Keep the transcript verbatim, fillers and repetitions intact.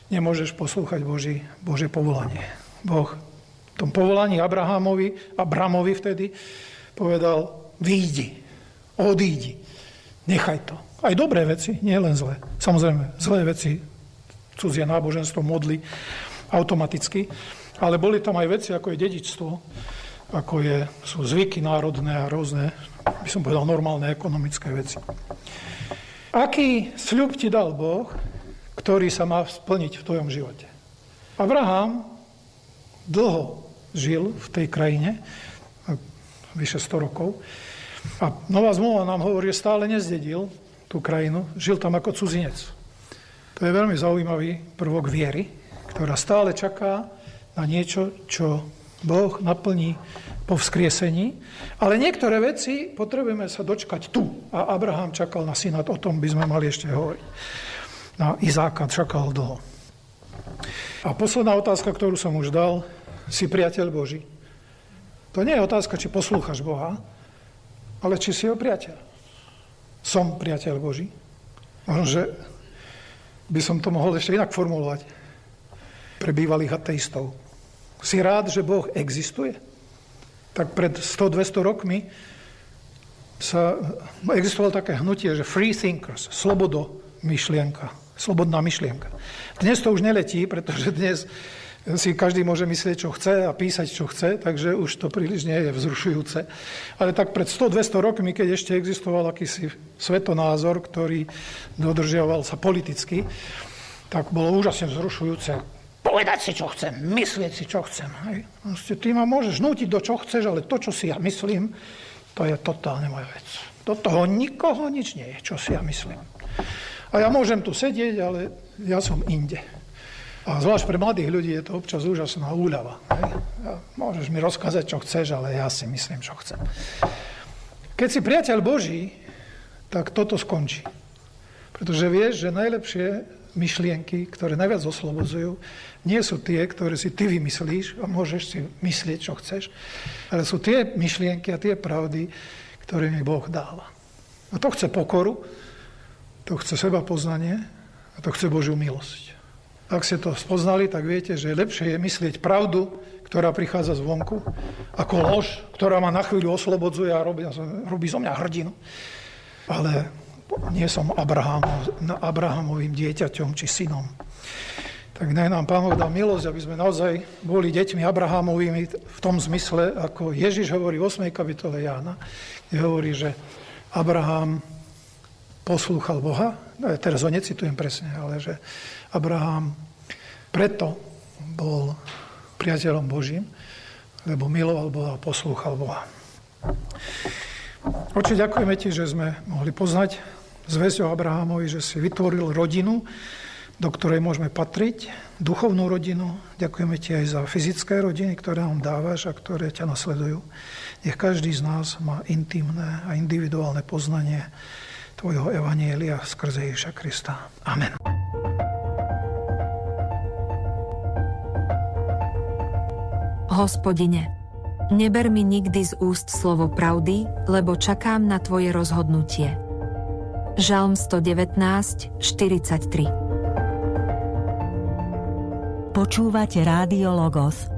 nemôžeš poslúchať Boží, Božie povolanie. Boh v tom povolaní Abrahamovi, Abramovi vtedy povedal, vyjdi, odídi, nechaj to. Aj dobré veci, nie len zlé. Samozrejme, zlé veci, cudzie náboženstvo, modly, automaticky, ale boli tam aj veci, ako je dedičstvo, ako je, sú zvyky národné a rôzne, by som povedal, normálne ekonomické veci. Aký sľub ti dal Boh, ktorý sa má splniť v tvojom živote? Abraham dlho žil v tej krajine, vyše sto rokov, a Nová zmluva nám hovorí, že stále nezdedil tú krajinu, žil tam ako cudzinec. To je veľmi zaujímavý prvok viery, ktorá stále čaká na niečo, čo Boh naplní po vzkriesení. Ale niektoré veci potrebujeme sa dočkať tu. A Abraham čakal na syna, o tom by sme mali ešte hovoriť. Na Izáka čakal dlho. A posledná otázka, ktorú som už dal, si priateľ Boží. To nie je otázka, či poslúchaš Boha, ale či si ho priateľ. Som priateľ Boží. Možno, že by som to mohol ešte inak formulovať pre bývalých ateistov. Si rád, že Boh existuje? Tak pred sto dvesto rokmi sa existovalo také hnutie, že free thinkers, slobodo myšlienka, slobodná myšlienka. Dnes to už neletí, pretože dnes si každý môže myslieť, čo chce a písať, čo chce, takže už to príliš nie je vzrušujúce. Ale tak pred sto dvesto rokmi, keď ešte existoval akýsi svetonázor, ktorý dodržiaval sa politicky, tak bolo úžasne vzrušujúce povedať si, čo chcem, myslieť si, čo chcem. Hej. Ty ma môžeš nútiť do čo chceš, ale to, čo si ja myslím, to je totálne moja vec. Do toho nikoho nič nie je, čo si ja myslím. A ja môžem tu sedieť, ale ja som inde. A zvlášť pre mladých ľudí je to občas úžasná úľava. Hej. Ja, môžeš mi rozkázať, čo chceš, ale ja si myslím, čo chcem. Keď si priateľ Boží, tak toto skončí. Pretože vieš, že najlepšie myšlienky, ktoré najviac oslobodzujú, nie sú tie, ktoré si ty vymyslíš a môžeš si myslieť, čo chceš, ale sú tie myšlienky a tie pravdy, ktoré mi Boh dáva. A to chce pokoru, to chce seba poznanie a to chce Božiu milosť. Ak ste to spoznali, tak viete, že lepšie je myslieť pravdu, ktorá prichádza zvonku, ako lož, ktorá ma na chvíľu oslobodzuje a robí, robí zo mňa hrdinu. Ale nie som Abraham, Abrahamovým dieťaťom či synom. Tak nech nám Pán Boh dá milosť, aby sme naozaj boli deťmi Abrahamovými v tom zmysle, ako Ježiš hovorí v ôsmej kapitole Jána, kde hovorí, že Abraham poslúchal Boha, teraz ho necitujem presne, ale že Abraham preto bol priateľom Božím, lebo miloval Boha a poslúchal Boha. Oče, ďakujeme ti, že sme mohli poznať zvesť o Abrahamovi, že si vytvoril rodinu, do ktorej môžeme patriť, duchovnú rodinu. Ďakujeme ti aj za fyzické rodiny, ktoré nám dávaš a ktoré ťa nasledujú. Nech každý z nás má intimné a individuálne poznanie tvojho evanjelia skrze Ježiša Krista. Amen. Hospodine, neber mi nikdy z úst slovo pravdy, lebo čakám na tvoje rozhodnutie. Žalm sto devätnásť, štyridsaťtri. Počúvate Rádio Logos.